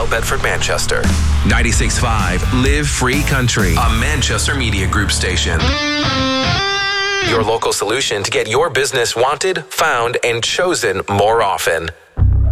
South Bedford, Manchester. 96.5 Live Free Country, a Manchester Media Group station. Your local solution to get your business wanted, found, and chosen more often.